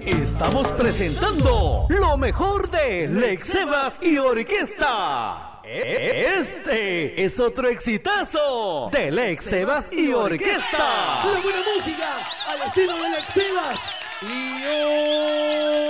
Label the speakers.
Speaker 1: Estamos presentando lo mejor de Lex Sebas y Orquesta. Este es otro exitazo de Lex Sebas y Orquesta.
Speaker 2: La buena música al estilo de Lex Sebas y